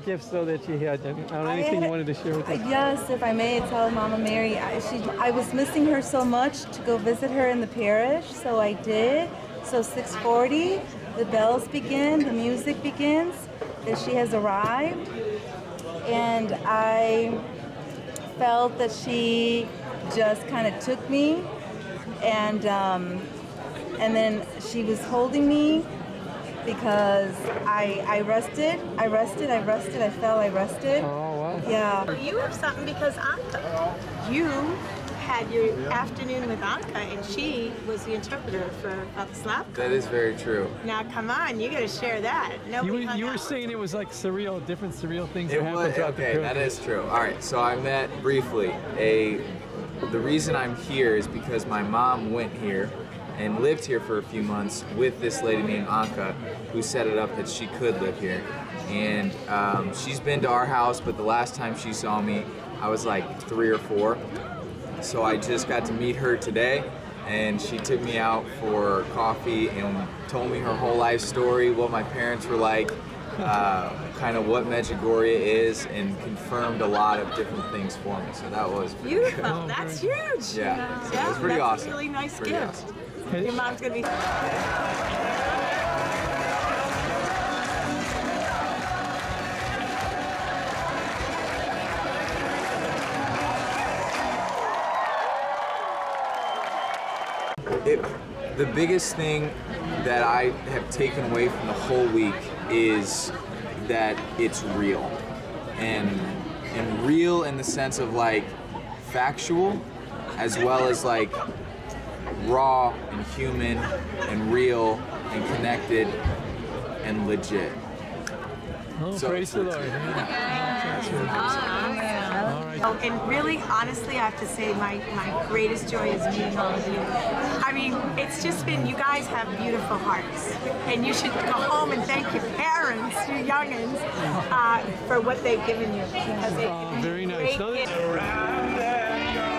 gifts though that you had? Anything you wanted to share with us? Yes, if I may tell Mama Mary, I was missing her so much to go visit her in the parish, so I did. So 6:40, the bells begin, the music begins, that she has arrived, and I felt that she just kind of took me, and then she was holding me because I rested, I fell, I rested. Oh, wow. Yeah. You have something because Anka, you had your afternoon with Anka, and she was the interpreter for Slavka. That is very true. Now, come on, you got to share that. You were saying it was like surreal, different surreal things It that was, happened throughout the okay, pilgrimage. that is true. All right, so I met briefly the reason I'm here is because my mom went here and lived here for a few months with this lady named Anka, who set it up that she could live here. And she's been to our house, but the last time she saw me, I was like 3 or 4. So I just got to meet her today, and she took me out for coffee and told me her whole life story, what my parents were like, kind of what Medjugorje is, and confirmed a lot of different things for me. So that was Beautiful. good. That's huge. Yeah, so it was pretty that's awesome. a really nice Pretty gift. awesome. Your mom's gonna be. The biggest thing that I have taken away from the whole week is that it's real, and real in the sense of like factual, as well as like raw and human and real and connected and legit. Oh, So- praise the Lord. Oh, and really, honestly, I have to say my greatest joy is meeting all of you. I mean, it's just been, you guys have beautiful hearts. And you should go home and thank your parents, your youngins, for what they've given you. Because they've given you Very nice. great No, gifts. Around and